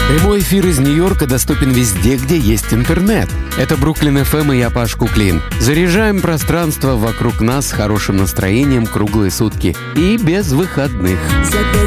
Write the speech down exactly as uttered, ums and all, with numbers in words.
Прямой эфир из Нью-Йорка доступен везде, где есть интернет. Это Бруклин эф эм и я, Паш Куклин. Заряжаем пространство вокруг нас хорошим настроением круглые сутки и без выходных. За пять